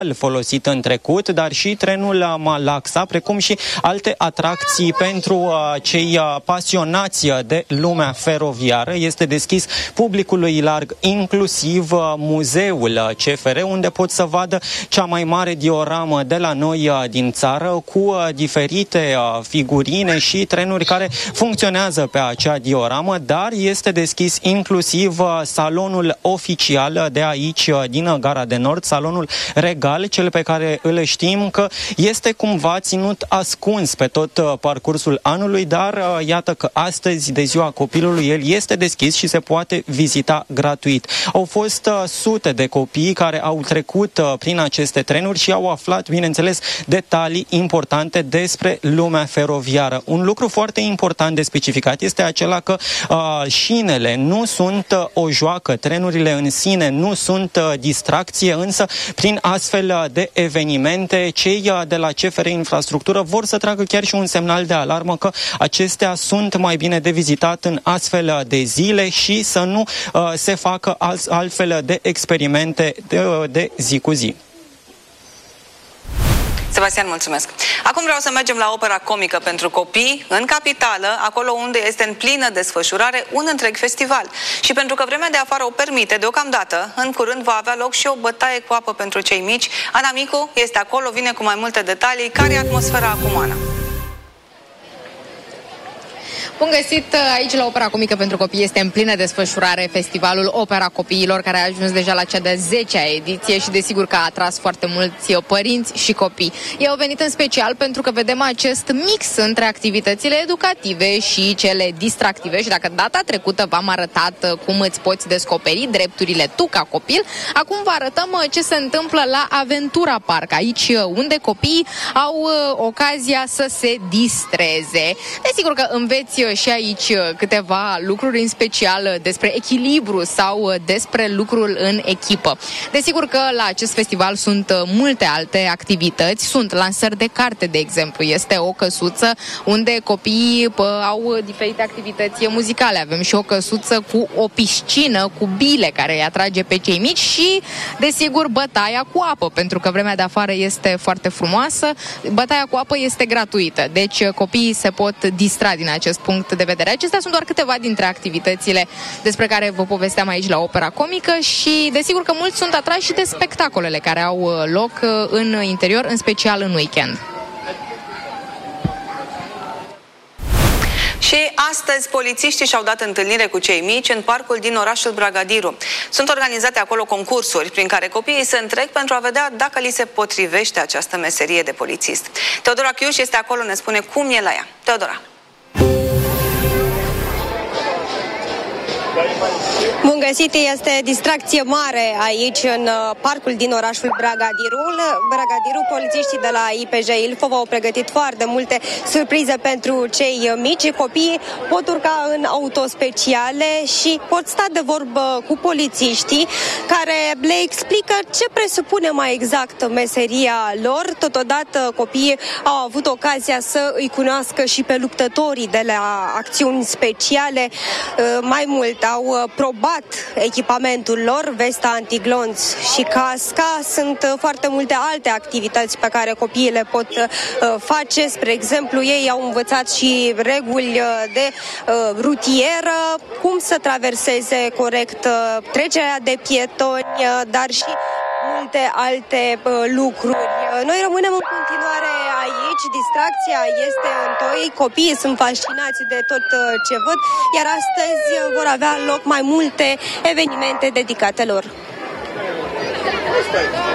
folosit în trecut, dar și trenul Malaxa, precum și alte atracții pentru cei pasionați de lumea feroviară. Este deschis publicului larg, inclusiv muzeul CFR, unde pot să vadă cea mai mare dioramă de la noi din țară, cu diferite figurine și trenuri care funcționează pe acea dioramă, dar este deschis inclusiv salonul oficial de aici, din Gara de Nord, salonul regal, cel pe care îl știm că este cumva ținut ascuns pe tot parcursul anului, dar iată că astăzi, de ziua copilului, el este deschis și se poate vizita gratuit. Au fost sute de copii care au trecut prin aceste trenuri și au aflat, bineînțeles, detalii importante despre lumea feroviară. Un lucru foarte important de specificat este acela că șinele nu sunt o joacă, trenurile în sine nu sunt distracție, însă prin astfel de evenimente, cei de la CFR Infrastructură vor să tragă chiar și un semnal de alarmă că acestea sunt mai bine de vizitat în astfel de zile și să nu se facă altfel de experimente de zi cu zi. Sebastian, mulțumesc. Acum vreau să mergem la opera comică pentru copii în capitală, acolo unde este în plină desfășurare un întreg festival. Și pentru că vremea de afară o permite, deocamdată, în curând va avea loc și o bătaie cu apă pentru cei mici. Ana Micu este acolo, vine cu mai multe detalii. Care e atmosfera acum, Ana? Bun găsit aici la Opera Comică pentru Copii. Este în plină desfășurare festivalul Opera Copiilor, care a ajuns deja la cea de-a 10-a ediție și desigur că a atras foarte mulți părinți și copii. Ei au venit în special pentru că vedem acest mix între activitățile educative și cele distractive și dacă data trecută v-am arătat cum îți poți descoperi drepturile tu ca copil, acum vă arătăm ce se întâmplă la Aventura Park, aici unde copiii au ocazia să se distreze. Desigur că înveți și aici câteva lucruri în special despre echilibru sau despre lucrul în echipă. Desigur că la acest festival sunt multe alte activități, sunt lansări de carte, de exemplu. Este o căsuță unde copiii au diferite activități muzicale. Avem și o căsuță cu o piscină, cu bile care îi atrage pe cei mici și, desigur, bătaia cu apă, pentru că vremea de afară este foarte frumoasă. Bătaia cu apă este gratuită, deci copiii se pot distra din acest punct de vedere. Acestea sunt doar câteva dintre activitățile despre care vă povesteam aici la Opera Comică și desigur că mulți sunt atrași și de spectacolele care au loc în interior, în special în weekend. Și astăzi polițiștii și-au dat întâlnire cu cei mici în parcul din orașul Bragadiru. Sunt organizate acolo concursuri prin care copiii se întrec pentru a vedea dacă li se potrivește această meserie de polițist. Teodora Chiuș este acolo, ne spune cum e la ea. Teodora. Bun găsit, este distracție mare aici în parcul din orașul Bragadiru. Polițiștii de la IPJ Ilfov au pregătit foarte multe surprize pentru cei mici. Copiii pot urca în auto speciale și pot sta de vorbă cu polițiștii care le explică ce presupune mai exact meseria lor. Totodată copiii au avut ocazia să îi cunoască și pe luptătorii de la acțiuni speciale. Mai mult, au probat echipamentul lor, vesta antiglonț și casca. Sunt foarte multe alte activități pe care copiii le pot face. Spre exemplu, ei au învățat și reguli de rutieră, cum să traverseze corect trecerea de pietoni, dar și multe alte lucruri. Noi rămânem în continuare aici, distracția este în toi, copiii sunt fascinați de tot ce văd, iar astăzi vor avea loc mai multe evenimente dedicate lor.